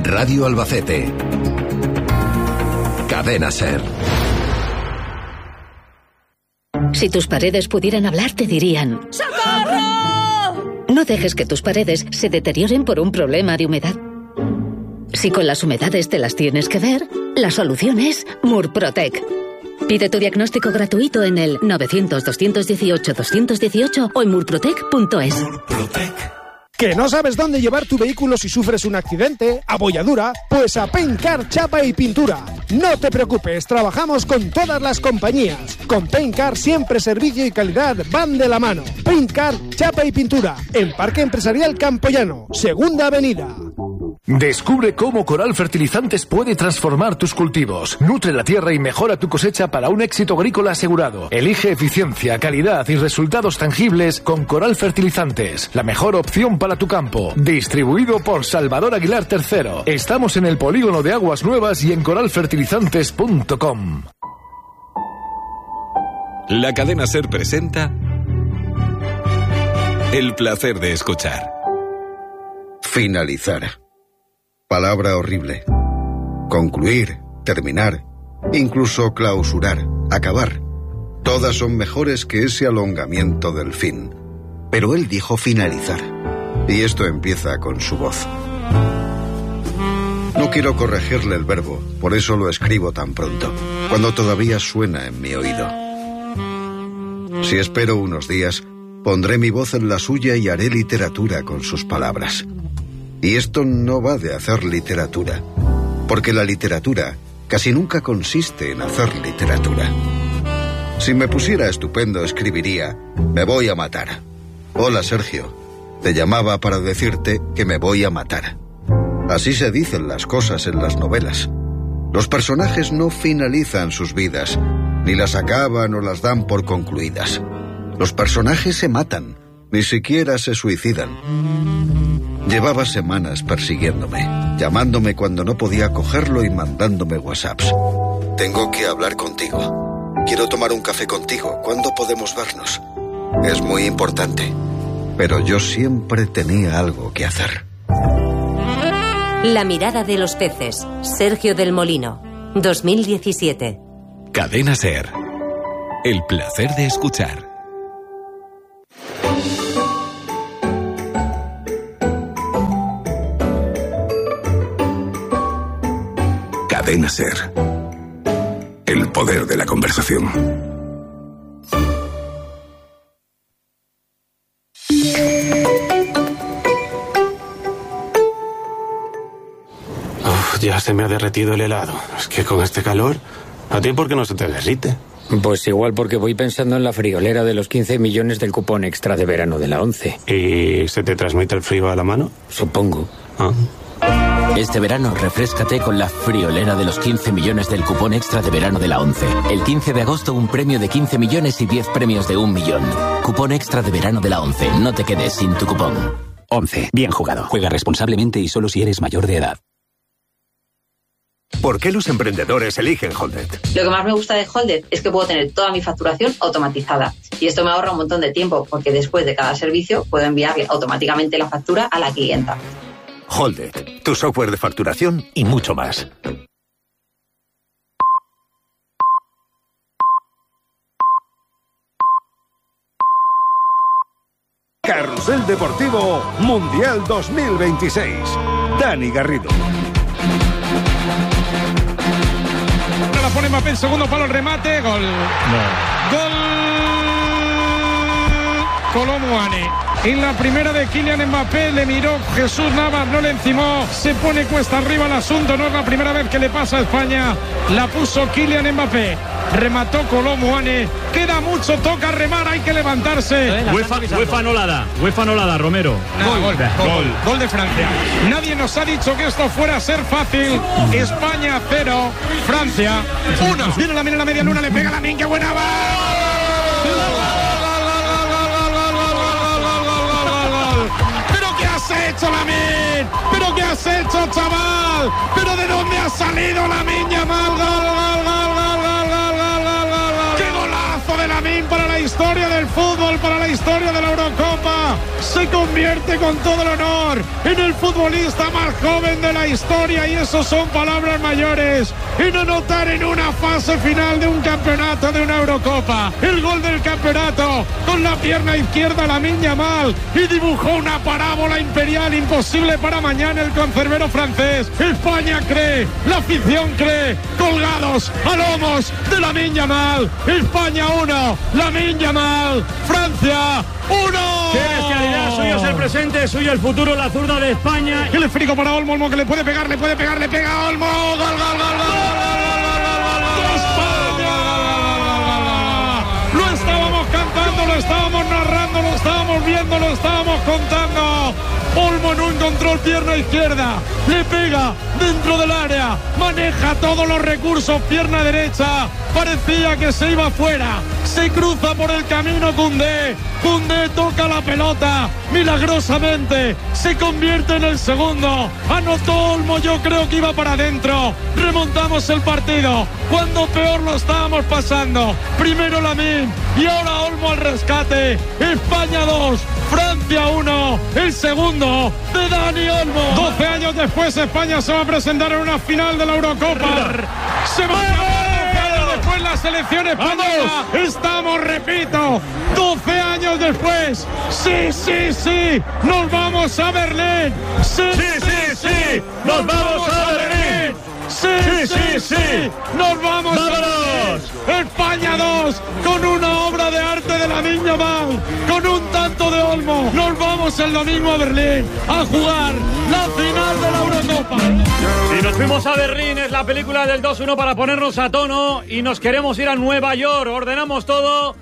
Radio Albacete. Cadena SER. Si tus paredes pudieran hablar, te dirían: ¡socorro! No dejes que tus paredes se deterioren por un problema de humedad. Si con las humedades te las tienes que ver, la solución es Murprotec. Pide tu diagnóstico gratuito en el 900-218-218 o en murprotec.es. ¿Que no sabes dónde llevar tu vehículo si sufres un accidente, abolladura? Pues a Paintcar Chapa y Pintura. No te preocupes, trabajamos con todas las compañías. Con Paintcar siempre servicio y calidad van de la mano. Paintcar Chapa y Pintura, en Parque Empresarial Campoyano, Segunda Avenida. Descubre cómo Coral Fertilizantes puede transformar tus cultivos. Nutre la tierra y mejora tu cosecha para un éxito agrícola asegurado. Elige eficiencia, calidad y resultados tangibles con Coral Fertilizantes. La mejor opción para tu campo. Distribuido por Salvador Aguilar III. Estamos en el Polígono de Aguas Nuevas y en coralfertilizantes.com. La cadena SER presenta El placer de escuchar. Finalizar. Palabra horrible. Concluir, terminar, incluso clausurar, acabar. Todas son mejores que ese alongamiento del fin. Pero él dijo finalizar. Y esto empieza con su voz. No quiero corregirle el verbo, por eso lo escribo tan pronto, cuando todavía suena en mi oído. Si espero unos días, pondré mi voz en la suya y haré literatura con sus palabras. Y esto no va de hacer literatura, porque la literatura casi nunca consiste en hacer literatura. Si me pusiera estupendo, escribiría: me voy a matar. Hola, Sergio. Te llamaba para decirte que me voy a matar. Así se dicen las cosas en las novelas. Los personajes no finalizan sus vidas, ni las acaban o las dan por concluidas. Los personajes se matan, ni siquiera se suicidan. Llevaba semanas persiguiéndome, llamándome cuando no podía cogerlo y mandándome WhatsApps. Tengo que hablar contigo. Quiero tomar un café contigo. ¿Cuándo podemos vernos? Es muy importante. Pero yo siempre tenía algo que hacer. La mirada de los peces. Sergio del Molino. 2017. Cadena SER. El placer de escuchar. Cadena SER. El poder de la conversación. Ya se me ha derretido el helado. Es que con este calor, ¿a ti por qué no se te derrite? Pues igual porque voy pensando en la friolera de los 15 millones del cupón extra de verano de la 11. ¿Y se te transmite el frío a la mano? Supongo. Este verano refréscate con la friolera de los 15 millones del cupón extra de verano de la 11. El 15 de agosto un premio de 15 millones y 10 premios de 1 millón. Cupón extra de verano de la 11. No te quedes sin tu cupón. 11. Bien jugado. Juega responsablemente y solo si eres mayor de edad. ¿Por qué los emprendedores eligen Holded? Lo que más me gusta de Holded es que puedo tener toda mi facturación automatizada. Y esto me ahorra un montón de tiempo, porque después de cada servicio puedo enviarle automáticamente la factura a la clienta. Holded, tu software de facturación y mucho más. Carrusel Deportivo Mundial 2026. Dani Garrido. La pone Mbappé en segundo palo, el remate, gol. Gol. Kolo Muani. En la primera de Kylian Mbappé le miró Jesús Navas, no le encimó, se pone cuesta arriba el asunto, no es la primera vez que le pasa a España, la puso Kylian Mbappé, remató Kolo Muani, queda mucho, toca remar, hay que levantarse. UEFA no la da, Romero. Gol de Francia. Nadie nos ha dicho que esto fuera a ser fácil. España 0, Francia 1. Viene la media luna, le pega la min, qué buena va. ¿Qué has hecho, Lamine? ¿Pero qué has hecho, chaval? ¿Pero de dónde ha salido Lamine Yamal? ¡Qué golazo de Lamine para la historia del fútbol, para la historia de la Eurocopa! Se convierte convierte con todo el honor en el futbolista más joven de la historia, y eso son palabras mayores, en anotar en una fase final de un campeonato, de una Eurocopa, el gol del campeonato con la pierna izquierda Lamine Yamal, y dibujó una parábola imperial imposible para mañana el concerbero francés. España cree, la afición cree, colgados a lomos de Lamine Yamal. España 1, Lamine Yamal, Francia 1. ¡Qué bestialidad! Suyo es el presente, suyo el futuro, la zurda de España. El esférico para Olmo, Olmo que le puede pegar, le pega a Olmo. ¡Gol, gol, gol, gol! ¡España! Lo estábamos cantando, lo estábamos narrando, lo estábamos viendo, lo estábamos contando. Olmo no encontró pierna izquierda, le pega dentro del área, maneja todos los recursos, pierna derecha, parecía que se iba fuera, se cruza por el camino Koundé toca la pelota, milagrosamente se convierte en el segundo, anotó Olmo, yo creo que iba para adentro, remontamos el partido, cuando peor lo estábamos pasando, primero Lamine y ahora Olmo al rescate, España 2, Francia 1, el segundo de Dani Olmo. 12 años después España se va a presentar en una final de la Eurocopa. Se va a acabar después la selección española. Estamos, repito, 12 años después. Sí, nos vamos a Berlín. Sí, nos vamos a Berlín. Sí, nos vamos. ¡Vámonos! España 2, con una obra de arte de Lamine Yamal, con un tanto de Olmo. Nos vamos el domingo a Berlín a jugar la final de la Eurocopa. Y nos fuimos a Berlín, es la película del 2-1 para ponernos a tono, y nos queremos ir a Nueva York. Ordenamos todo.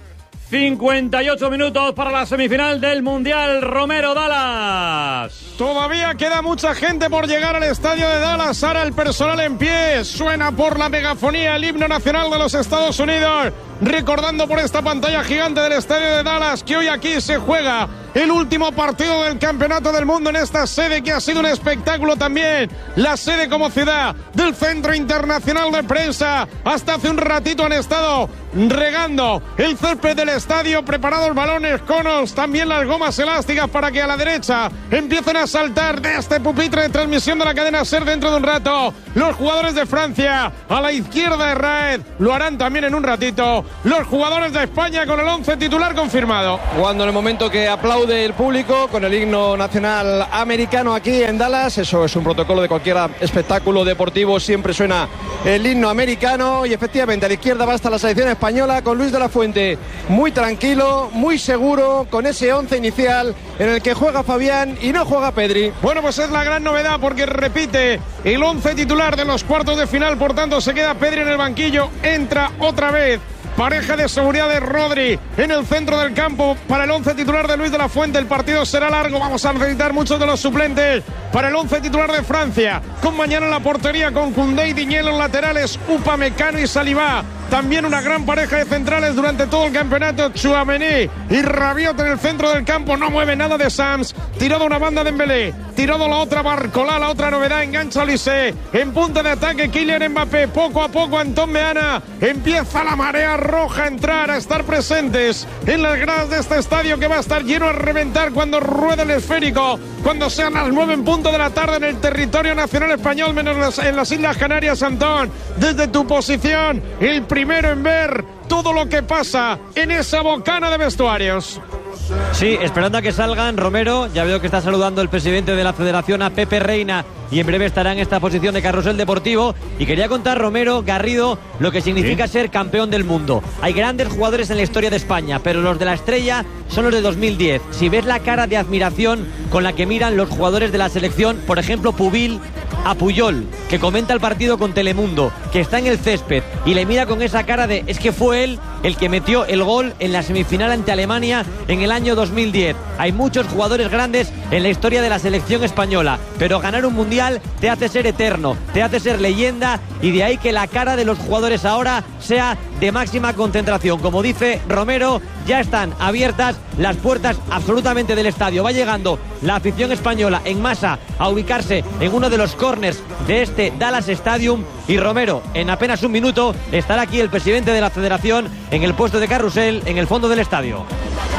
58 minutos para la semifinal del Mundial. Romero, Dallas. Todavía queda mucha gente por llegar al estadio de Dallas. Ahora el personal en pie. Suena por la megafonía el himno nacional de los Estados Unidos. Recordando por esta pantalla gigante del estadio de Dallas que hoy aquí se juega el último partido del Campeonato del Mundo en esta sede, que ha sido un espectáculo también. La sede como ciudad del Centro Internacional de Prensa. Hasta hace un ratito han estado regando el césped del estadio, preparados balones, conos, también las gomas elásticas para que a la derecha empiecen a saltar de este pupitre de transmisión de la cadena SER dentro de un rato los jugadores de Francia. A la izquierda de Raed lo harán también en un ratito los jugadores de España con el 11 titular confirmado. Cuando en el momento que aplaude el público con el himno nacional americano aquí en Dallas, eso es un protocolo de cualquier espectáculo deportivo, siempre suena el himno americano, y efectivamente a la izquierda va hasta la selección española con Luis de la Fuente muy tranquilo, muy seguro, con ese 11 inicial en el que juega Fabián y no juega Pedri. Bueno, pues es la gran novedad porque repite el 11 titular de los cuartos de final, por tanto se queda Pedri en el banquillo, entra otra vez pareja de seguridad de Rodri en el centro del campo para el 11 titular de Luis de la Fuente. El partido será largo, vamos a necesitar muchos de los suplentes para el 11 titular de Francia, con mañana en la portería con Koundé y Diñé en los laterales, Upamecano y Saliba. También una gran pareja de centrales durante todo el campeonato, Tchouaméni y Rabiot en el centro del campo. No mueve nada de Sams, tirado una banda de Dembélé, tirado la otra Barcola, la otra novedad, engancha Olise, en punta de ataque Kylian Mbappé, poco a poco Antón Meana, empieza la marea roja a entrar, a estar presentes en las gradas de este estadio que va a estar lleno a reventar cuando ruede el esférico, cuando sean las 9 en punto de la tarde en el territorio nacional español, menos en las Islas Canarias. Antón, desde tu posición, el primero en ver todo lo que pasa en esa bocana de vestuarios. Sí, esperando a que salgan. Romero, ya veo que está saludando el presidente de la federación, a Pepe Reina, y en breve estará en esta posición de carrusel deportivo. Y quería contar, Romero, Garrido, lo que significa ser campeón del mundo. Hay grandes jugadores en la historia de España, pero los de la estrella son los de 2010. Si ves la cara de admiración con la que miran los jugadores de la selección, por ejemplo Pubil a Puyol, que comenta el partido con Telemundo, que está en el césped y le mira con esa cara de es que fue él el que metió el gol en la semifinal ante Alemania en el año 2010. Hay muchos jugadores grandes en la historia de la selección española, pero ganar un mundial te hace ser eterno, te hace ser leyenda, y de ahí que la cara de los jugadores ahora sea de máxima concentración. Como dice Romero, ya están abiertas las puertas absolutamente del estadio. Va llegando la afición española en masa a ubicarse en uno de los corners de este Dallas Stadium, y Romero, en apenas un minuto estará aquí el presidente de la federación en el puesto de carrusel en el fondo del estadio.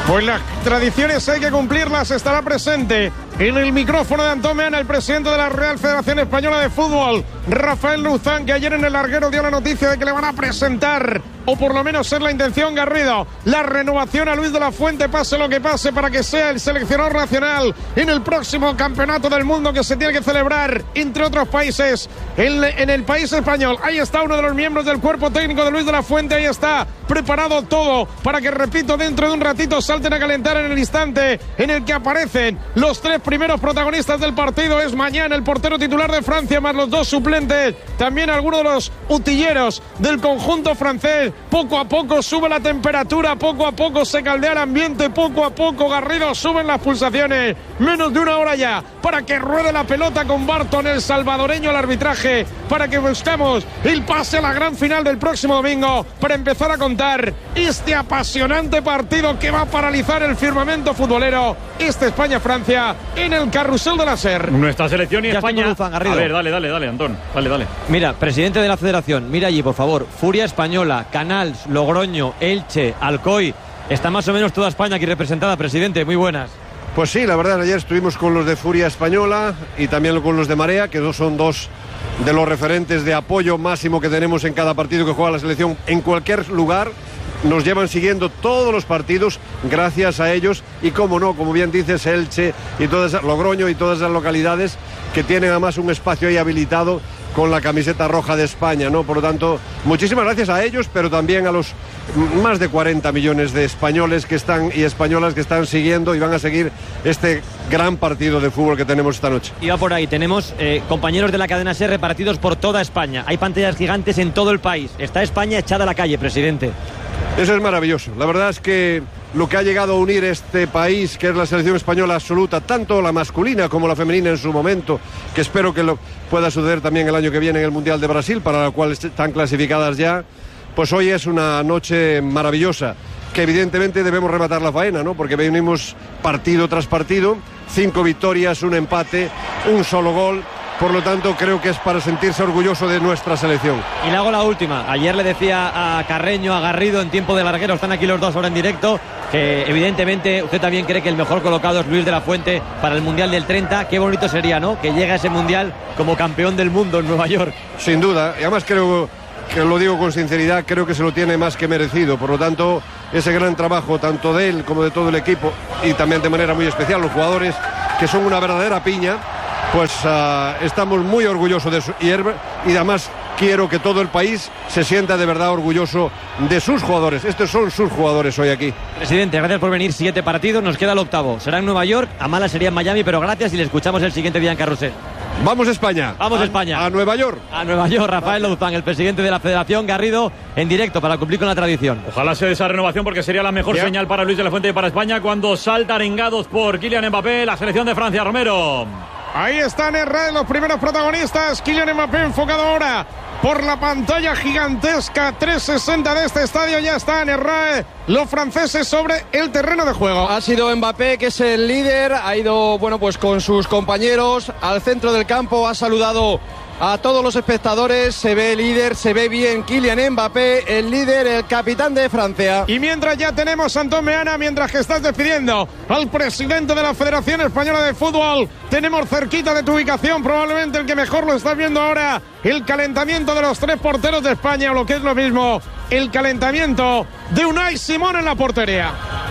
Pues las tradiciones hay que cumplirlas, estará presente en el micrófono de Antón Meana el presidente de la Real Federación Española de Fútbol, Rafael Luzán, que ayer en el larguero dio la noticia de que le van a presentar, o por lo menos es la intención, Garrido, la renovación a Luis de la Fuente, pase lo que pase, para que sea el seleccionador nacional en el próximo campeonato del mundo que se tiene que celebrar, entre otros países, en el país español. Ahí está uno de los miembros del cuerpo técnico de Luis de la Fuente, ahí está preparado todo para que, repito, dentro de un ratito salten a calentar en el instante en el que aparecen los tres primeros protagonistas del partido. Es mañana el portero titular de Francia más los dos suplentes, también algunos de los utilleros del conjunto francés. Poco a poco sube la temperatura, poco a poco se caldea el ambiente, poco a poco, Garrido, suben las pulsaciones. Menos de una hora ya para que ruede la pelota con Barton, el salvadoreño, al arbitraje, para que busquemos el pase a la gran final del próximo domingo, para empezar a contar este apasionante partido que va a paralizar el firmamento futbolero, este España-Francia en el carrusel de la SER. Nuestra selección y ya España. Luzán, a ver, dale, Antón, dale. Mira, presidente de la Federación, mira allí, por favor. Furia Española, Canals, Logroño, Elche, Alcoy. Está más o menos toda España aquí representada, presidente. Muy buenas. Pues sí, la verdad, ayer estuvimos con los de Furia Española y también con los de Marea, que son dos de los referentes de apoyo máximo que tenemos en cada partido que juega la selección en cualquier lugar. Nos llevan siguiendo todos los partidos gracias a ellos y, como no, como bien dices, Elche y Logroño y todas esas localidades que tienen además un espacio ahí habilitado con la camiseta roja de España, ¿no? Por lo tanto, muchísimas gracias a ellos, pero también a los más de 40 millones de españoles que están y españolas que están siguiendo y van a seguir este gran partido de fútbol que tenemos esta noche. Y va por ahí, tenemos compañeros de la cadena SER repartidos por toda España. Hay pantallas gigantes en todo el país. Está España echada a la calle, presidente. Eso es maravilloso. La verdad es que lo que ha llegado a unir este país, que es la selección española absoluta, tanto la masculina como la femenina en su momento, que espero que lo pueda suceder también el año que viene en el Mundial de Brasil, para la cual están clasificadas ya, pues hoy es una noche maravillosa, que evidentemente debemos rematar la faena, ¿no? Porque venimos partido tras partido, 5 victorias, un empate, un solo gol. Por lo tanto, creo que es para sentirse orgulloso de nuestra selección. Y le hago la última. Ayer le decía a Carreño, a Garrido, en tiempo de larguero, están aquí los dos ahora en directo, que evidentemente usted también cree que el mejor colocado es Luis de la Fuente para el Mundial del 30. Qué bonito sería, ¿no?, que llegue a ese Mundial como campeón del mundo en Nueva York. Sin duda. Y además creo que, lo digo con sinceridad, creo que se lo tiene más que merecido. Por lo tanto, ese gran trabajo, tanto de él como de todo el equipo, y también de manera muy especial los jugadores, que son una verdadera piña, pues estamos muy orgullosos de su hierba, y además quiero que todo el país se sienta de verdad orgulloso de sus jugadores. Estos son sus jugadores hoy aquí. Presidente, gracias por venir. 7 partidos, nos queda el octavo. Será en Nueva York, a malas sería en Miami, pero gracias y le escuchamos el siguiente día en Carrusel. Vamos España. Vamos España. A Nueva York. A Nueva York, Rafael Luzán, el presidente de la Federación, Garrido, en directo para cumplir con la tradición. Ojalá sea esa renovación, porque sería la mejor señal para Luis de la Fuente y para España cuando salta arengados por Kylian Mbappé, la selección de Francia. Romero. Ahí están en red los primeros protagonistas. Kylian Mbappé enfocado ahora por la pantalla gigantesca 360 de este estadio. Ya están en RAE los franceses sobre el terreno de juego. Ha sido Mbappé, que es el líder, ha ido, bueno, pues con sus compañeros al centro del campo, ha saludado a todos los espectadores, se ve líder, se ve bien Kylian Mbappé, el líder, el capitán de Francia. Y mientras ya tenemos a Antón Meana, mientras que estás despidiendo al presidente de la Federación Española de Fútbol, tenemos cerquita de tu ubicación, probablemente el que mejor lo estás viendo ahora, el calentamiento de los 3 porteros de España, o lo que es lo mismo, el calentamiento de Unai Simón en la portería.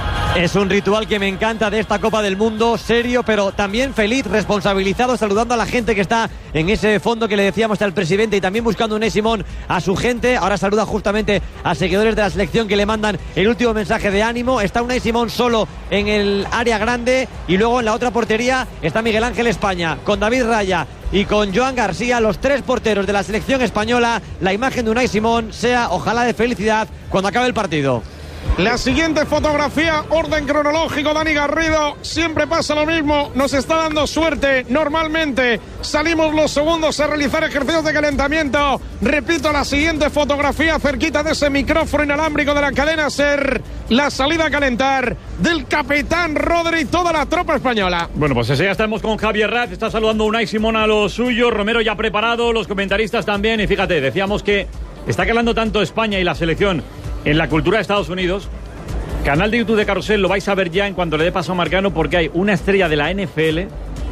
Es un ritual que me encanta de esta Copa del Mundo, serio, pero también feliz, responsabilizado, saludando a la gente que está en ese fondo que le decíamos al presidente, y también buscando Unai Simón a su gente. Ahora saluda justamente a seguidores de la selección que le mandan el último mensaje de ánimo. Está Unai Simón solo en el área grande, y luego en la otra portería está Miguel Ángel España, con David Raya y con Joan García, los 3 porteros de la selección española. La imagen de Unai Simón sea, ojalá, de felicidad cuando acabe el partido. La siguiente fotografía, orden cronológico, Dani Garrido, siempre pasa lo mismo, nos está dando suerte, normalmente salimos los segundos a realizar ejercicios de calentamiento. Repito, la siguiente fotografía, cerquita de ese micrófono inalámbrico de la cadena SER, la salida a calentar del capitán Rodri y toda la tropa española. Bueno, pues ya estamos con Javier Raz, está saludando Unai Simón a lo suyo, Romero ya preparado, los comentaristas también, y fíjate, decíamos que está calando tanto España y la selección en la cultura de Estados Unidos, Canal de YouTube de Carrusel, lo vais a ver ya en cuanto le dé paso a Marcano, porque hay una estrella de la NFL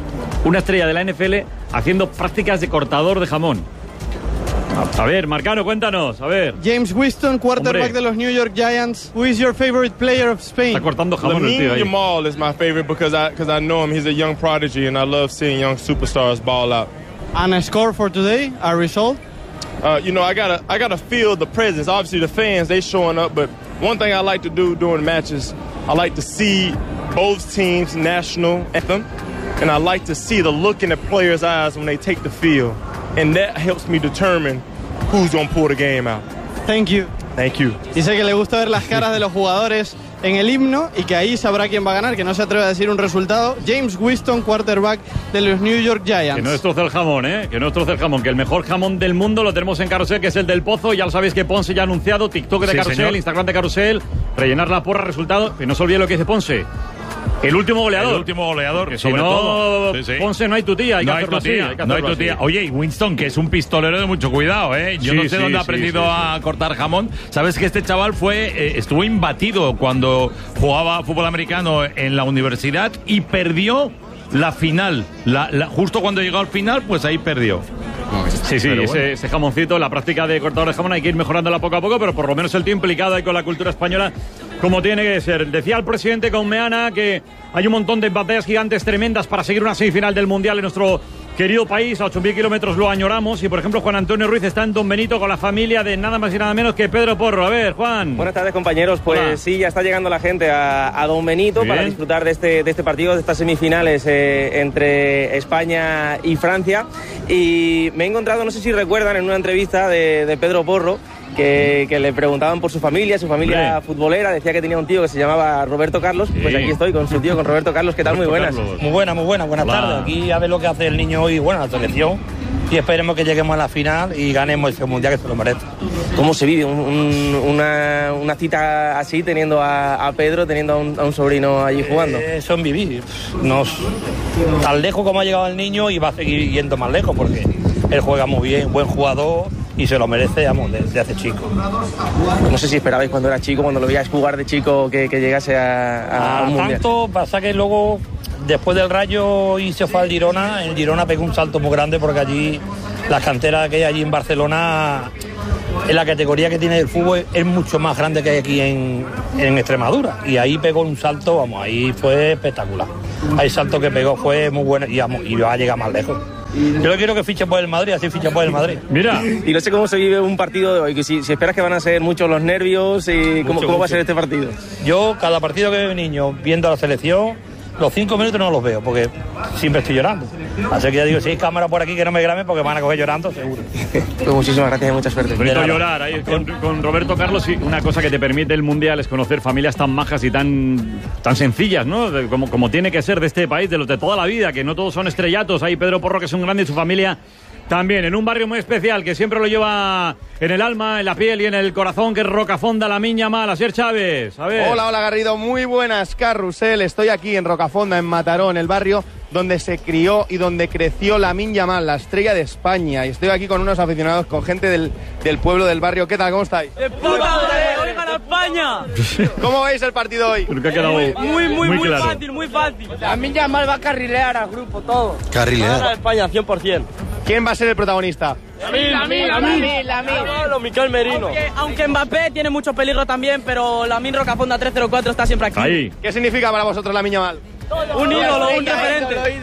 haciendo prácticas de cortador de jamón. A ver, Marcano, cuéntanos, a ver. James Winston, quarterback de los New York Giants. Who is your favorite player of Spain? Está cortando jamón el tío ahí. Yamal is my favorite because I know him. He's a young prodigy and I love seeing young superstars ball out. And a score for today, a result? I gotta feel the presence. Obviously the fans, they showing up, but one thing I like to do during matches, I like to see both teams' national anthem, and I like to see the look in the players' eyes when they take the field. And that helps me determine who's going to pull the game out. Thank you. Thank you. Dice que le gusta ver las caras de los jugadores en el himno y que ahí sabrá quién va a ganar, que no se atreve a decir un resultado. James Winston, quarterback de los New York Giants. Que no destroce el jamón, que no destroce el jamón, que el mejor jamón del mundo lo tenemos en Carrusel, que es el del Pozo. Ya lo sabéis que Ponce ya ha anunciado, TikTok de Carrusel, señor. Instagram de Carrusel, rellenar la porra, resultado. Y no se olvide lo que dice Ponce. El último goleador. Que sobre todo. Sí. Ponce, no hay tu tía. No hay tu tía. Oye, y Winston, que es un pistolero de mucho cuidado, ¿eh? Yo no sé dónde ha aprendido a cortar jamón. Sabes que este chaval estuvo imbatido cuando jugaba fútbol americano en la universidad y perdió la final. Justo cuando llegó al final, pues ahí perdió. Sí, bueno. ese jamoncito, la práctica de cortador de jamón hay que ir mejorándola poco a poco, pero por lo menos el tío implicado ahí con la cultura española como tiene que ser. Decía el presidente con Meana que hay un montón de batallas gigantes tremendas para seguir una semifinal del Mundial en nuestro querido país. A 8.000 kilómetros lo añoramos. Y por ejemplo Juan Antonio Ruiz está en Don Benito con la familia de nada más y nada menos que Pedro Porro. A ver, Juan. Buenas tardes, compañeros. Pues hola. Sí, ya está llegando la gente a Don Benito para disfrutar de este partido, de estas semifinales entre España y Francia. Y me he encontrado, no sé si recuerdan, en una entrevista de Pedro Porro, que le preguntaban por su familia futbolera. Decía que tenía un tío que se llamaba Roberto Carlos. Pues aquí estoy con su tío, con Roberto Carlos. ¿Qué tal? Muy buenas. Muy buenas tardes. Aquí a ver lo que hace el niño hoy, la selección. Y esperemos que lleguemos a la final y ganemos ese mundial, que se lo merece. ¿Cómo se vive una cita así, teniendo a Pedro, teniendo a un sobrino allí jugando? Eso es vivir. Tan lejos como ha llegado el niño, y va a seguir yendo más lejos, porque él juega muy bien, buen jugador, y se lo merece, desde hace chico. No sé si esperabais cuando era chico, cuando lo veíais jugar de chico, que llegase a un mundial. Tanto, pasa que luego, después del Rayo y se fue al Girona, el Girona pegó un salto muy grande, porque allí, las canteras que hay allí en Barcelona, en la categoría que tiene el fútbol, es mucho más grande que hay aquí en Extremadura. Y ahí pegó un salto, ahí fue espectacular. Ahí el salto que pegó fue muy bueno y va a llegar más lejos. Yo quiero que fiche por el Madrid, así ficha por el Madrid. Mira. Y no sé cómo se vive un partido de hoy, que si esperas que van a ser muchos los nervios y cómo va a ser este partido. Yo, cada partido que veo niño viendo a la selección, los 5 minutos no los veo, porque siempre estoy llorando. Así que ya digo, si hay cámara por aquí que no me graben, porque van a coger llorando, seguro. Pues muchísimas gracias y mucha suerte. Bonito llorar ahí con Roberto Carlos. Y una cosa que te permite el Mundial es conocer familias tan majas y tan sencillas, ¿no? Como tiene que ser de este país, de los de toda la vida, que no todos son estrellatos. Ahí Pedro Porro, que es un grande, y su familia también, en un barrio muy especial, que siempre lo lleva en el alma, en la piel y en el corazón, que es Rocafonda, la Miña Mal. Asier Chávez, a ver. Hola Garrido, muy buenas, Carrusel. Estoy aquí en Rocafonda, en Mataró, en el barrio donde se crió y donde creció Lamine Yamal, la estrella de España. Y estoy aquí con unos aficionados, con gente del pueblo, del barrio. ¿Qué tal? ¿Cómo estáis? ¡De puta madre! ¡Hoy gana España! ¿Cómo veis el partido hoy? Creo que ha quedado muy claro. Muy fácil. Lamine Yamal va a carrilear al grupo, todo. Carrilear. Va a España, 100%. ¿Quién va a ser el protagonista? Lamine. Miquel Merino. Aunque Mbappé tiene mucho peligro también, pero Lamine Rocafonda 304 está siempre aquí. Ahí. ¿Qué significa para vosotros Lamine Yamal? Un ídolo, un referente. La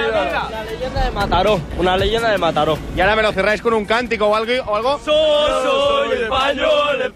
leyenda de Mataró. Una leyenda de Mataró. Y ahora me lo cerráis con un cántico o algo. Soy español.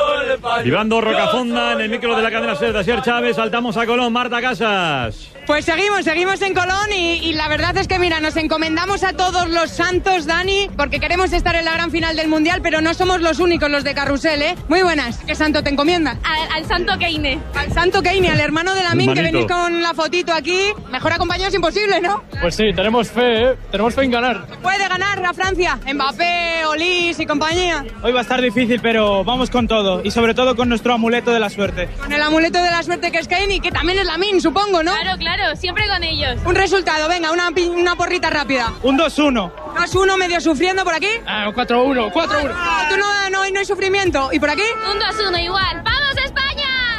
Vivando Rocafonda en el micro de la cadena SER de Asier Chávez. Saltamos a Colón. Marta Casas. Pues seguimos en Colón y la verdad es que, mira, nos encomendamos a todos los santos, Dani, porque queremos estar en la gran final del Mundial, pero no somos los únicos los de Carrusel, ¿eh? Muy buenas. ¿Qué santo te encomiendas? Al santo Keine. Al santo Keine, al hermano de Lamine, que venís con la fotito aquí. Mejor acompañado es imposible, ¿no? Pues sí, tenemos fe, ¿eh? Tenemos fe en ganar. ¿Puede ganar la Francia? Mbappé, Olís y compañía. Hoy va a estar difícil, pero vamos con todo. Y sobre todo con nuestro amuleto de la suerte. Con el amuleto de la suerte que es Keine, que también es Lamine, supongo, ¿no? Claro, siempre con ellos. Un resultado, venga, una porrita rápida. Un 2-1. 2-1, medio sufriendo por aquí. 4-1. Tú no hay sufrimiento. ¿Y por aquí? Un 2-1 igual. ¡Vamos, España!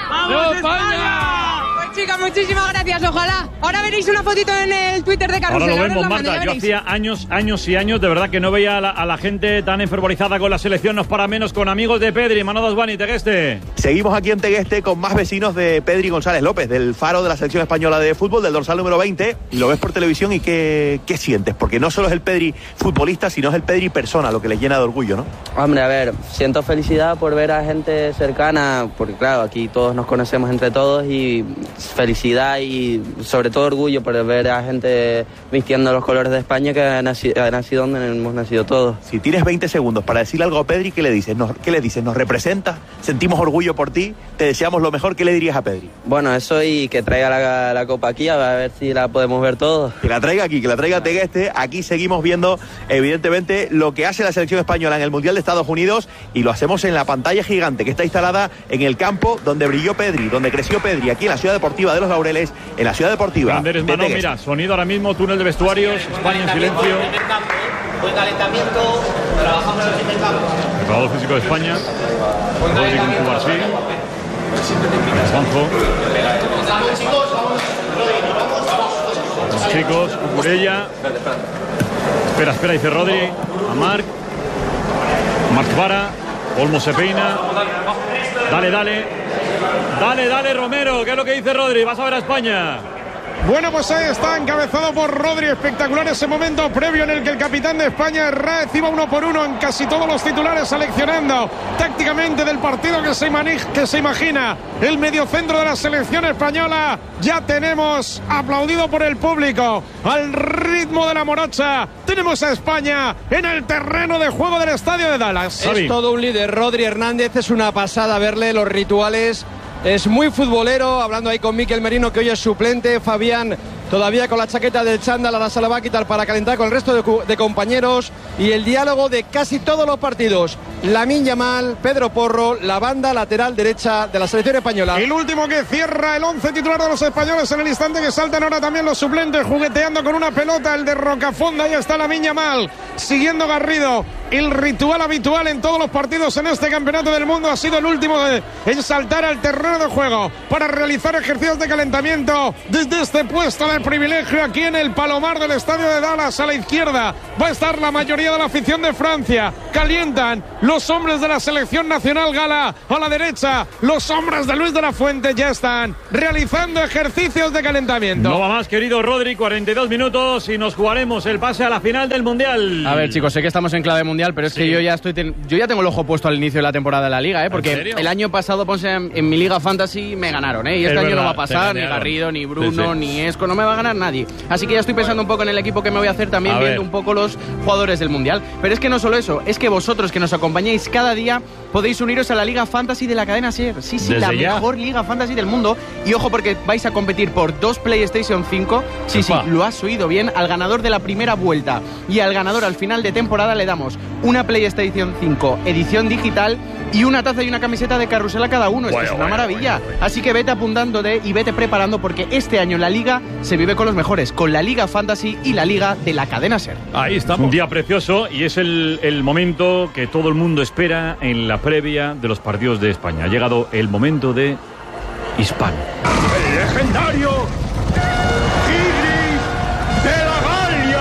¡Vamos, España! Pues chicas, muchísimas gracias. Ojalá. Ahora veréis una fotito en el Twitter de Carrusel. Ahora lo vemos, Marta. Yo hacía años y años, de verdad, que no veía a la gente tan enfervorizada con la selección. Nos para menos con amigos de Pedri. Manados Bani, Tegueste. Seguimos aquí en Tegueste con más vecinos de Pedri González López, del faro de la selección española de fútbol, del dorsal número 20. Y lo ves por televisión y ¿qué sientes? Porque no solo es el Pedri futbolista, sino es el Pedri persona, lo que les llena de orgullo, ¿no? Hombre, a ver, siento felicidad por ver a gente cercana, porque claro, aquí todos nos conocemos entre todos, y felicidad y sobre todo orgullo por ver a gente vistiendo los colores de España que ha nacido donde hemos nacido todos. Si tienes 20 segundos para decirle algo a Pedri, ¿qué le dices? ¿Qué le dices? ¿Nos representa? ¿Sentimos orgullo por ti? ¿Te deseamos lo mejor? ¿Qué le dirías a Pedri? Bueno, eso, y que traiga la copa aquí, a ver si la podemos ver todos. Que la traiga aquí, que la traiga Tegueste. Aquí seguimos viendo, evidentemente, lo que hace la selección española en el Mundial de Estados Unidos, y lo hacemos en la pantalla gigante que está instalada en el campo donde brilló Pedri, donde creció Pedri, aquí en la Ciudad Deportiva de Los Laureles, en la Ciudad Deportiva. Mira, sonido ahora mismo, túnel de vestuarios, España en silencio. Buen calentamiento, trabajamos en el primer campo. Preparador físico de España. Rodrigo Cubarsí. Juanjo. Los chicos, Cucurella. Espera, dice Rodri. A Marc Vara. Olmo se peina. Dale, Romero. ¿Qué es lo que dice Rodri? Vas a ver a España. Bueno, pues ahí está, encabezado por Rodri. Espectacular ese momento previo en el que el capitán de España, Herrera, iba 1 por 1 en casi todos los titulares, seleccionando tácticamente del partido que se imagina el mediocentro de la selección española. Ya tenemos, aplaudido por el público, al ritmo de la morocha, tenemos a España en el terreno de juego del estadio de Dallas. Es todo un líder, Rodri Hernández, es una pasada verle los rituales. Es muy futbolero, hablando ahí con Mikel Merino, que hoy es suplente. Fabián todavía con la chaqueta del chándal, ahora se la va a quitar para calentar con el resto de compañeros. Y el diálogo de casi todos los partidos. Lamine Yamal, Pedro Porro, la banda lateral derecha de la selección española. El último que cierra el 11 titular de los españoles en el instante que saltan ahora también los suplentes, jugueteando con una pelota, el de Rocafonda. Ahí está Lamine Yamal, siguiendo Garrido. El ritual habitual en todos los partidos en este campeonato del mundo ha sido el último en saltar al terreno de juego para realizar ejercicios de calentamiento desde este puesto de privilegio aquí en el Palomar del estadio de Dallas. A la izquierda va a estar la mayoría de la afición de Francia. Calientan los hombres de la selección nacional gala. A la derecha, los hombres de Luis de la Fuente ya están realizando ejercicios de calentamiento. No va más, querido Rodri, 42 minutos y nos jugaremos el pase a la final del Mundial. A ver, chicos, sé que estamos en clave mundial, pero es que yo ya tengo el ojo puesto al inicio de la temporada de la Liga, porque el año pasado, en mi Liga Fantasy me ganaron, y este año no va a pasar, ni Garrido, ni Bruno, ni Esco, no me va a ganar nadie. Así que ya estoy pensando un poco en el equipo que me voy a hacer también, viendo un poco los jugadores del Mundial. Pero es que no solo eso, es que vosotros que nos acompañáis cada día podéis uniros a la Liga Fantasy de la cadena SER. Sí, la mejor Liga Fantasy del mundo. Y ojo, porque vais a competir por 2 PlayStation 5. Sí, lo has oído bien. Al ganador de la primera vuelta y al ganador al final de temporada le damos una PlayStation 5 edición digital y una taza y una camiseta de Carrusel a cada uno. Es una maravilla. Así que vete apuntándote y vete preparando, porque este año la Liga se vive con los mejores, con la Liga Fantasy y la Liga de la cadena SER. Ahí estamos. Un día precioso y es el momento que todo el mundo espera en la previa de los partidos de España. Ha llegado el momento de Hispano. El legendario Tigre de la Galia.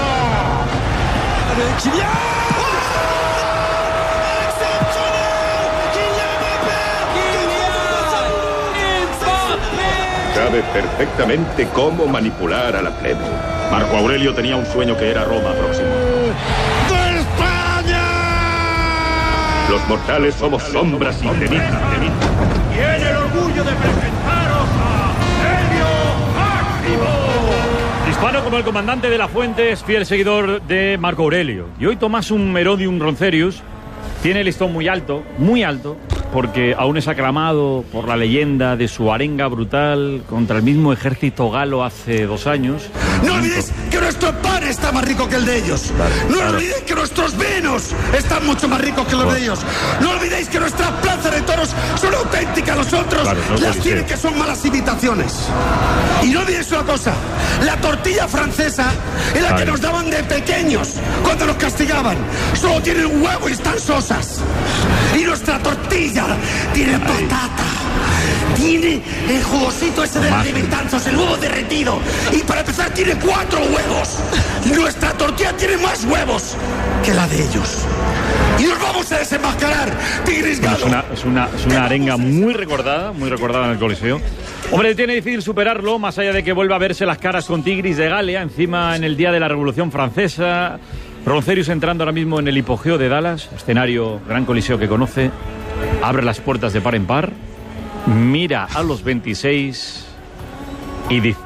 Sabe perfectamente cómo manipular a la plebe. Marco Aurelio tenía un sueño que era Roma próximo. ¡De España! Los mortales somos sombras y cenizas. Tiene el orgullo de presentaros a Helio Máximo. Hispano, como el comandante de la Fuente, es fiel seguidor de Marco Aurelio. Y hoy Tomás Merodium Roncerius tiene el listón muy alto, porque aún es aclamado por la leyenda de su arenga brutal contra el mismo ejército galo hace 2 años. No olvidéis que nuestro pan está más rico que el de ellos. No olvidéis que nuestros vinos están mucho más ricos que los de ellos. No olvidéis que nuestras plazas de toros son auténticas. Nosotros las tienen, que son malas imitaciones. Y no olvidéis una cosa: la tortilla francesa es la que nos daban de pequeños cuando nos castigaban. Solo tienen huevo y están sosas. Y nuestra tortilla tiene patata. Tiene el jugosito ese de la de Betanzos, el huevo derretido. Y para empezar tiene 4 huevos. Nuestra tortilla tiene más huevos que la de ellos. Y nos vamos a desenmascarar, Tigris Galo. Es una arenga muy recordada en el Coliseo. Hombre, tiene difícil superarlo, más allá de que vuelva a verse las caras con Tigris de Galia, encima en el día de la Revolución Francesa. Roncerius entrando ahora mismo en el hipogeo de Dallas, escenario, gran Coliseo que conoce. Abre las puertas de par en par, mira a los 26 y dice: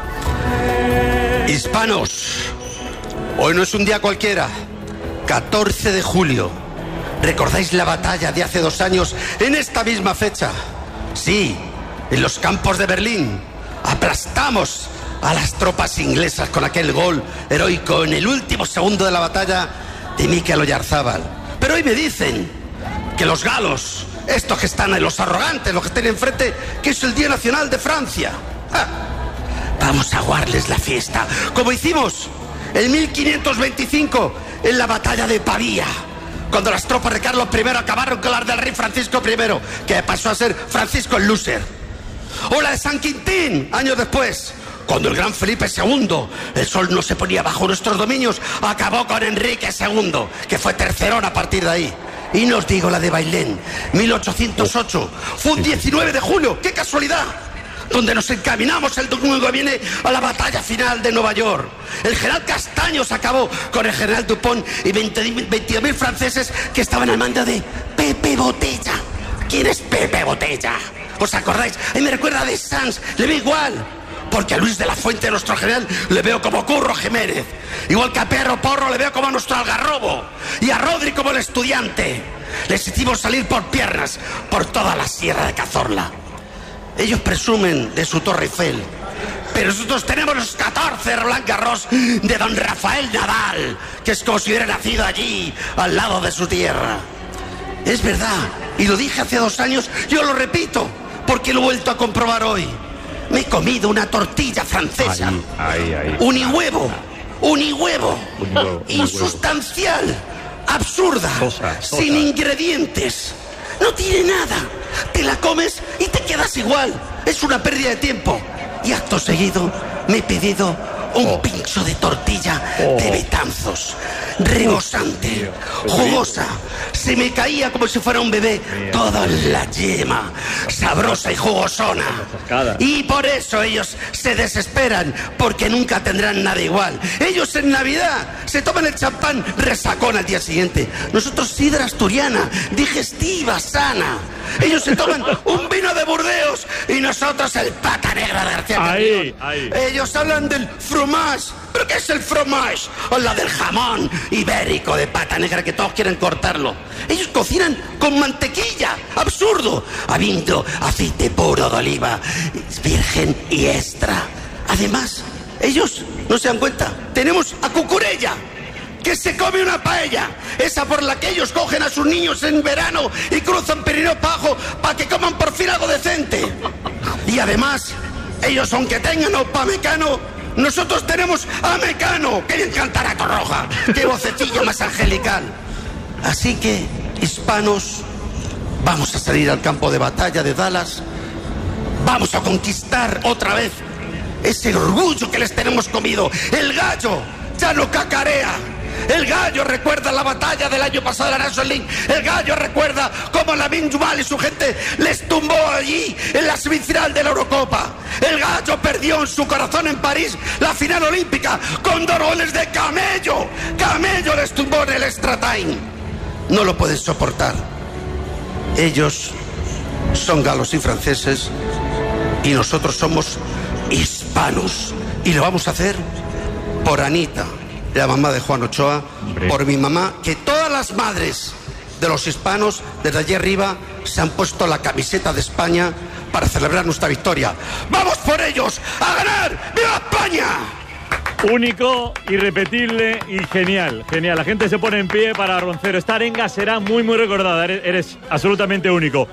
Hispanos, hoy no es un día cualquiera. 14 de julio. ¿Recordáis la batalla de hace 2 años en esta misma fecha? Sí, en los campos de Berlín. Aplastamos a las tropas inglesas con aquel gol heroico en el último segundo de la batalla de Mikel Oyarzábal. Pero hoy me dicen que los galos, estos que están ahí, los arrogantes, los que están enfrente, que es el Día Nacional de Francia. Vamos a aguarles la fiesta, como hicimos en 1525 en la batalla de Pavía, cuando las tropas de Carlos I acabaron con las del rey Francisco I, que pasó a ser Francisco el Lúcer. O la de San Quintín, años después, cuando el gran Felipe II, el sol no se ponía bajo nuestros dominios, acabó con Enrique II, que fue tercerón a partir de ahí. Y no os digo la de Bailén, 1808, fue un 19 de julio, ¡qué casualidad! Donde nos encaminamos el domingo que viene a la batalla final de Nueva York. El general Castaños acabó con el general Dupont y 22.000 franceses que estaban al mando de Pepe Botella. ¿Quién es Pepe Botella? ¿Os acordáis? A mí me recuerda de Sanz, le veo igual. Porque a Luis de la Fuente, nuestro general, le veo como Curro Jiménez. Igual que a Pedro Porro le veo como a nuestro Algarrobo. Y a Rodri como el Estudiante. Les hicimos salir por piernas por toda la sierra de Cazorla. Ellos presumen de su Torre Eiffel, pero nosotros tenemos los 14 Roland Garros de don Rafael Nadal, que es como si hubiera nacido allí, al lado de su tierra. Es verdad, y lo dije hace 2 años, yo lo repito, porque lo he vuelto a comprobar hoy. Me he comido una tortilla francesa, unihuevo, insustancial, absurda, sin ingredientes. No tiene nada. Te la comes y te quedas igual. Es una pérdida de tiempo. Y acto seguido me he pedido un pincho de tortilla de Betanzos, rebosante, jugosa. Se me caía como si fuera un bebé toda la yema, sabrosa y jugosona. Y por eso ellos se desesperan, porque nunca tendrán nada igual. Ellos en Navidad se toman el champán resacón al día siguiente. Nosotros sidra asturiana, digestiva, sana. Ellos se toman un vino de Burdeos y nosotros el pata negra de García Carrión. Ellos hablan del fromage. ¿Pero qué es el fromage? O la del jamón ibérico de pata negra, que todos quieren cortarlo. Ellos cocinan con mantequilla. ¡Absurdo! Habiendo aceite puro de oliva, virgen y extra. Además, ellos no se dan cuenta. Tenemos a Cucurella, que se come una paella, esa por la que ellos cogen a sus niños en verano y cruzan Pirineo Pajo para que coman por fin algo decente. Y además, ellos, aunque tengan Opa Mecano, nosotros tenemos a Mecano, que le encanta la Torroja, qué vocecilla más angelical. Así que, hispanos, vamos a salir al campo de batalla de Dallas, vamos a conquistar otra vez ese orgullo que les tenemos comido. El gallo ya no cacarea. El gallo recuerda la batalla del año pasado de la National League. El gallo recuerda cómo Lamine Yamal y su gente les tumbó allí en la semifinal de la Eurocopa. El gallo perdió en su corazón en París la final olímpica con 2 goles de Camello. Camello les tumbó en el extra time. No lo pueden soportar. Ellos son galos y franceses y nosotros somos hispanos. Y lo vamos a hacer por Anita, la mamá de Juan Ochoa, por mi mamá, que todas las madres de los hispanos desde allí arriba se han puesto la camiseta de España para celebrar nuestra victoria. ¡Vamos por ellos a ganar! ¡Viva España! Único, irrepetible y genial. Genial, la gente se pone en pie para Roncero. Esta arenga será muy, muy recordada. Eres absolutamente único.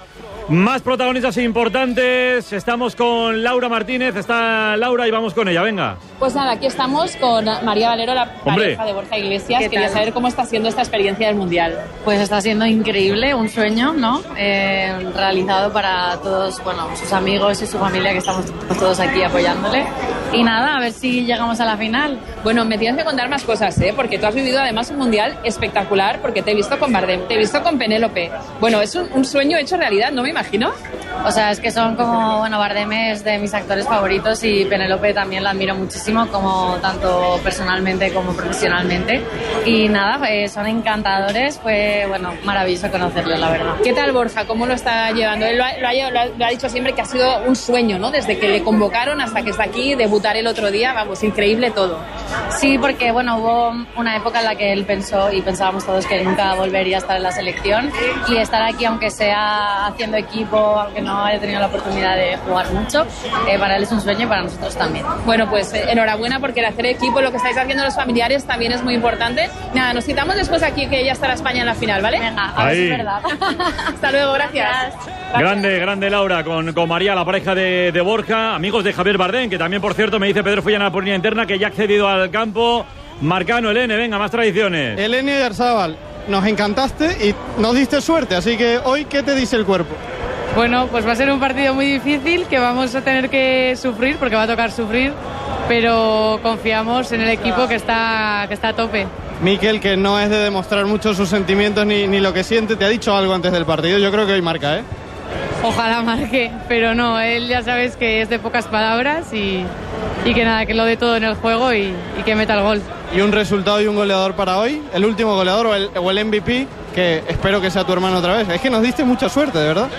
Más protagonistas importantes. Estamos con Laura Martínez. Está Laura y vamos con ella. Venga. Pues nada, aquí estamos con María Valero, la pareja de Borja Iglesias. Quería saber cómo está siendo esta experiencia del Mundial. Pues está siendo increíble, un sueño, ¿no? Realizado para todos, bueno, sus amigos y su familia, que estamos todos aquí apoyándole. Y nada, a ver si llegamos a la final. Bueno, me tienes que contar más cosas, porque tú has vivido además un Mundial espectacular, porque te he visto con Bardem, te he visto con Penélope. Bueno, es un sueño hecho realidad, ¿no me imagino? O sea, es que son como, bueno, Bardem es de mis actores favoritos y Penélope también la admiro muchísimo, como tanto personalmente como profesionalmente. Y nada, son encantadores, fue, bueno, maravilloso conocerlos, la verdad. ¿Qué tal Borja? ¿Cómo lo está llevando? Él lo ha dicho siempre que ha sido un sueño, ¿no? Desde que le convocaron hasta que está aquí, debutar el otro día, vamos, increíble todo. Sí, porque, bueno, hubo una época en la que él pensó, y pensábamos todos, que nunca volvería a estar en la selección, y estar aquí, aunque sea haciendo equipo, aunque no haya tenido la oportunidad de jugar mucho, para él es un sueño y para nosotros también. Bueno, pues enhorabuena, porque el hacer equipo, lo que estáis haciendo los familiares también es muy importante. Nada, nos citamos después aquí, que ya estará España en la final, ¿vale? Venga, a ver si es verdad. Hasta luego, gracias. Grande Laura, con María, la pareja de Borja, amigos de Javier Bardem, que también, por cierto, me dice Pedro Fullana por línea interna que ya ha accedido al campo. Marcano, Elene, venga, más tradiciones. Elene y Arzabal, nos encantaste y nos diste suerte, así que hoy, ¿qué te dice el cuerpo? Bueno, pues va a ser un partido muy difícil, que vamos a tener que sufrir, porque va a tocar sufrir, pero confiamos en el equipo que está a tope. Mikel, que no es de demostrar mucho sus sentimientos ni lo que siente, te ha dicho algo antes del partido, yo creo que hoy marca, ¿eh? Ojalá marque, pero no, él ya sabes que es de pocas palabras y que nada, que lo dé todo en el juego y que meta el gol. ¿Y un resultado y un goleador para hoy? ¿El último goleador o el MVP? Que espero que sea tu hermano otra vez. Es que nos diste mucha suerte, de verdad.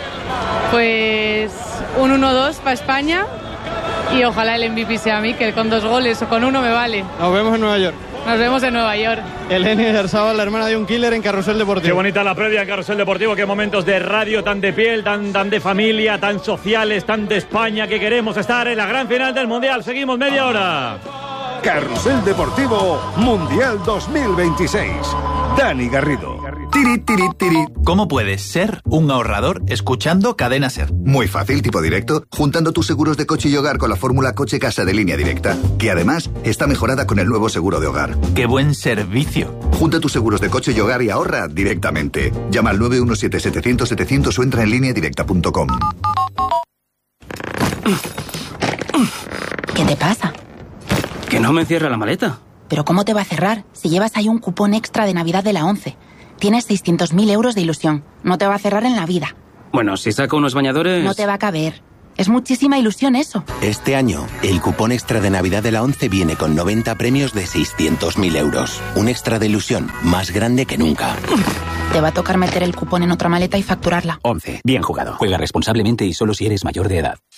Pues un 1-2 para España y ojalá el MVP sea Mikel, con 2 goles o con 1 me vale. Nos vemos en Nueva York. Nos vemos en Nueva York. Eleni Arzabal, la hermana de un killer en Carrusel Deportivo. Qué bonita la previa en Carrusel Deportivo, qué momentos de radio tan de piel, tan de familia, tan sociales, tan de España, que queremos estar en la gran final del Mundial. Seguimos media hora. Carrusel Deportivo Mundial 2026. Dani Garrido. Tiri, tiri, tiri. ¿Cómo puedes ser un ahorrador escuchando Cadena Ser? Muy fácil, tipo directo, juntando tus seguros de coche y hogar con la fórmula coche-casa de Línea Directa, que además está mejorada con el nuevo seguro de hogar. ¡Qué buen servicio! Junta tus seguros de coche y hogar y ahorra directamente. Llama al 917-700-700 o entra en lineadirecta.com. ¿Qué te pasa? Que no me cierra la maleta. ¿Pero cómo te va a cerrar? Si llevas ahí un cupón extra de Navidad de la 11. Tienes 600.000 euros de ilusión. No te va a cerrar en la vida. Bueno, si saco unos bañadores... No te va a caber. Es muchísima ilusión eso. Este año, el cupón extra de Navidad de la 11 viene con 90 premios de 600.000 euros. Un extra de ilusión más grande que nunca. Te va a tocar meter el cupón en otra maleta y facturarla. 11. Bien jugado. Juega responsablemente y solo si eres mayor de edad.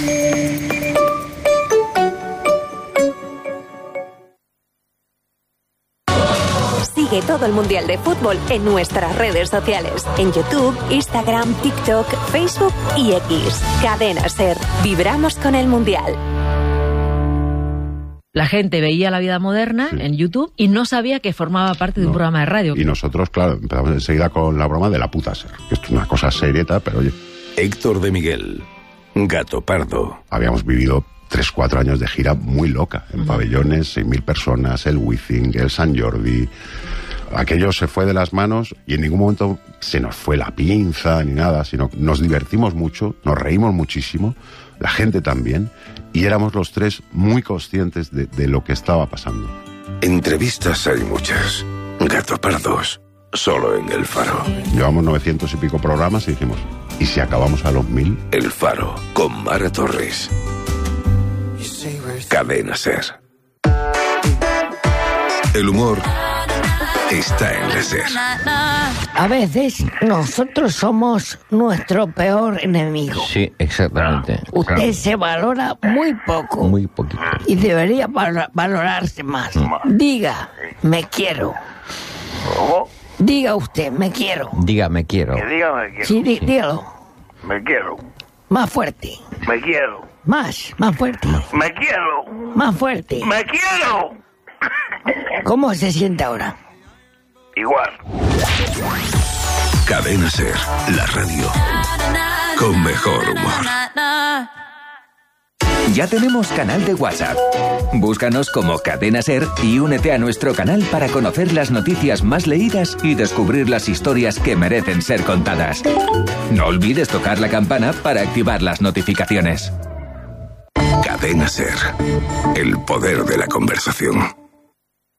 Sigue todo el Mundial de Fútbol en nuestras redes sociales. En YouTube, Instagram, TikTok, Facebook y X. Cadena Ser. Vibramos con el Mundial. La gente veía La Vida Moderna en YouTube y no sabía que formaba parte de un programa de radio. Y nosotros, claro, empezamos enseguida con la broma de la puta Ser. Esto es una cosa serieta, pero oye... Héctor de Miguel, Gato Pardo. Habíamos vivido 3-4 años de gira muy loca, en pabellones, 6.000 personas, el Wizzing, el San Jordi. Aquello se fue de las manos y en ningún momento se nos fue la pinza ni nada, sino nos divertimos mucho, nos reímos muchísimo, la gente también, y éramos los tres muy conscientes de lo que estaba pasando. Entrevistas hay muchas. Gato Pardos, solo en El Faro. Llevamos 900 y pico programas y dijimos, ¿y si acabamos a los 1000? El Faro, con Mara Torres. Cadena Ser. El humor está en la Ser. A veces nosotros somos nuestro peor enemigo. Sí, exactamente. Usted se valora muy poco. Muy poquito. Y debería valorarse más. Diga, me quiero. Diga usted, me quiero. Diga, me quiero. Que diga, me quiero. Sí, dígalo. Me quiero. Más fuerte. Me quiero. Más fuerte. Me quiero. Más fuerte. Me quiero. ¿Cómo se siente ahora? Igual. Cadena Ser, la radio. con mejor humor. Ya tenemos canal de WhatsApp. Búscanos como Cadena Ser y únete a nuestro canal para conocer las noticias más leídas y descubrir las historias que merecen ser contadas. No olvides tocar la campana para activar las notificaciones. Cadena Ser. El poder de la conversación.